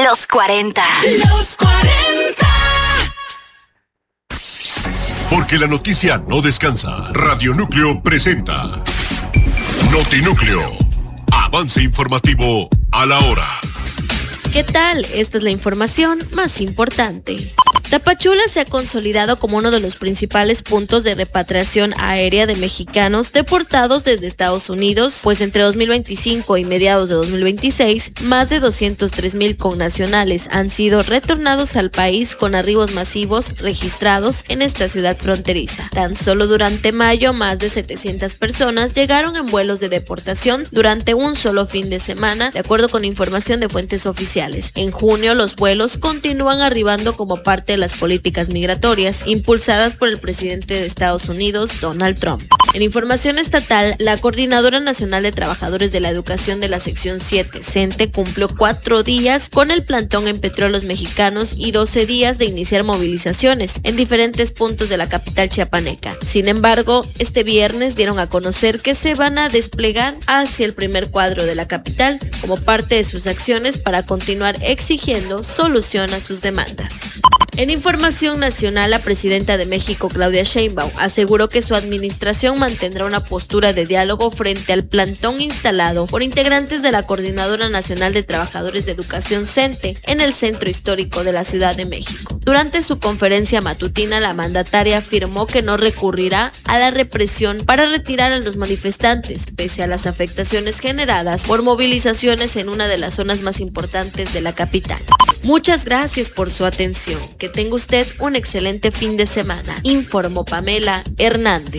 Los 40. Los 40. Porque la noticia no descansa. Radio Núcleo presenta Notinúcleo. Avance informativo a la hora. ¿Qué tal? Esta es la información más importante. Tapachula se ha consolidado como uno de los principales puntos de repatriación aérea de mexicanos deportados desde Estados Unidos, pues entre 2025 y mediados de 2026, más de 203,000 connacionales han sido retornados al país con arribos masivos registrados en esta ciudad fronteriza. Tan solo durante mayo, más de 700 personas llegaron en vuelos de deportación durante un solo fin de semana, de acuerdo con información de fuentes oficiales. En junio, los vuelos continúan arribando como parte de las políticas migratorias impulsadas por el presidente de Estados Unidos, Donald Trump. En información estatal, la Coordinadora Nacional de Trabajadores de la Educación de la Sección 7, CENTE, cumplió 4 días con el plantón en Petróleos Mexicanos y 12 días de iniciar movilizaciones en diferentes puntos de la capital chiapaneca. Sin embargo, este viernes dieron a conocer que se van a desplegar hacia el primer cuadro de la capital como parte de sus acciones para continuar exigiendo solución a sus demandas. En información nacional, la presidenta de México, Claudia Sheinbaum, aseguró que su administración mantendrá una postura de diálogo frente al plantón instalado por integrantes de la Coordinadora Nacional de Trabajadores de Educación CENTE en el centro histórico de la Ciudad de México. Durante su conferencia matutina, la mandataria afirmó que no recurrirá a la represión para retirar a los manifestantes, pese a las afectaciones generadas por movilizaciones en una de las zonas más importantes de la capital. Muchas gracias por su atención. Que tenga usted un excelente fin de semana. Informó Pamela Hernández.